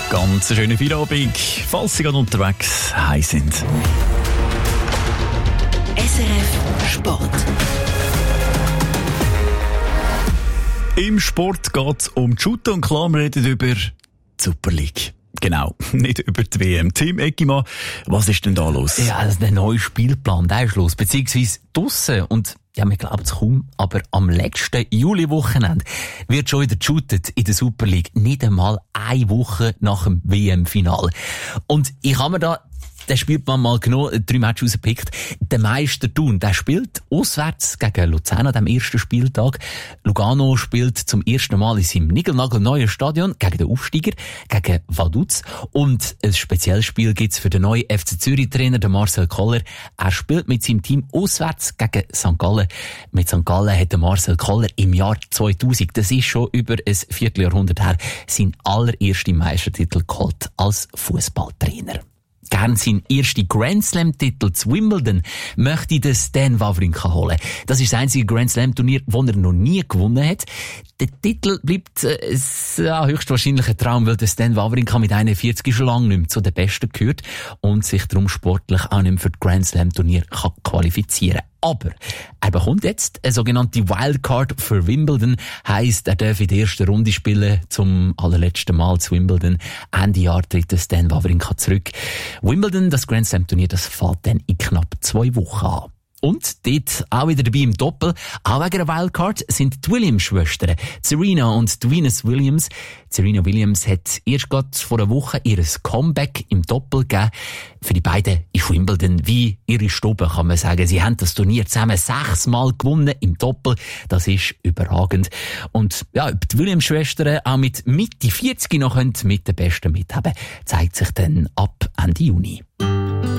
Ganz schöne Feierabend, falls Sie gerade unterwegs heim sind. SRF Sport. Im Sport geht es um die Shooter und klar, wir reden über die Super League. Genau, nicht über die WM. Tim Eggimann, was ist denn da los? Ja, also der neue Spielplan, der ist los. Beziehungsweise draussen. Und ja, man glaubt es kaum, aber am letzten Juli-Wochenende wird schon wieder geshootet in der Super League. Nicht einmal eine Woche nach dem WM-Final. Und ich habe mir da den Spielplan mal genommen, 3 Matches rausgepickt. Der Meister Thun, der spielt auswärts gegen Luzern an dem ersten Spieltag. Lugano spielt zum ersten Mal in seinem niegelnagelneuen Stadion gegen den Aufsteiger, gegen Vaduz. Und ein spezielles Spiel gibt's für den neuen FC Zürich-Trainer, den Marcel Koller. Er spielt mit seinem Team auswärts gegen St. Gallen. Mit St. Gallen hat der Marcel Koller im Jahr 2000, das ist schon über ein Vierteljahrhundert her, seinen allerersten Meistertitel geholt als Fußballtrainer. Gern seinen ersten Grand Slam-Titel zu Wimbledon möchte der Stan Wawrinka holen. Das ist das einzige Grand Slam-Turnier, das er noch nie gewonnen hat. Der Titel bleibt höchstwahrscheinlich ein Traum, weil der Stan Wawrinka mit 41 schon lange nicht mehr zu den Besten gehört und sich darum sportlich auch nicht mehr für das Grand Slam-Turnier qualifizieren kann. Aber er bekommt jetzt eine sogenannte Wildcard für Wimbledon. Heisst, er darf in der ersten Runde spielen, zum allerletzten Mal zu Wimbledon. Ende Jahr tritt der Stan Wawrinka zurück. Wimbledon, das Grand Slam Turnier, das fällt dann in knapp 2 Wochen an. Und dort auch wieder dabei im Doppel, auch wegen der Wildcard, sind die Williams-Schwestern, Serena und Venus Williams. Serena Williams hat erst gerade vor einer Woche ihr Comeback im Doppel gegeben. Für die beiden ist Wimbledon wie ihre Stube, kann man sagen. Sie haben das Turnier zusammen 6 Mal gewonnen im Doppel. Das ist überragend. Und ja, ob die Williams-Schwestern auch mit Mitte 40 noch mit den Besten mithaben, zeigt sich dann ab Ende Juni.